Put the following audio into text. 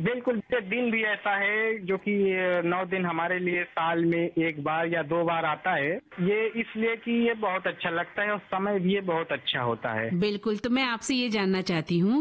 बिल्कुल, ये दिन भी ऐसा है जो कि 9 दिन हमारे लिए साल में 1 बार या 2 बार आता है। ये इसलिए कि ये बहुत अच्छा लगता है और समय भी ये बहुत अच्छा होता है। बिल्कुल, तो मैं आपसे ये जानना चाहती हूँ